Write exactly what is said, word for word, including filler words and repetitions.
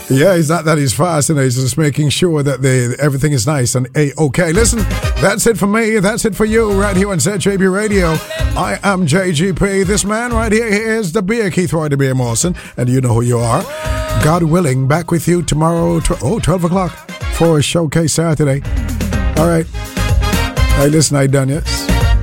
Yeah, it's not that he's fast, and he's just making sure that they, everything is nice and a-okay. Listen, that's it for me. That's it for you right here on Z J B Radio. I am J G P. This man right here is the Beer Keith Roy, the Beer Mawson, and you know who you are. God willing, back with you tomorrow, tw- oh, twelve o'clock for a Showcase Saturday. All right. Hey, listen, I done, yes?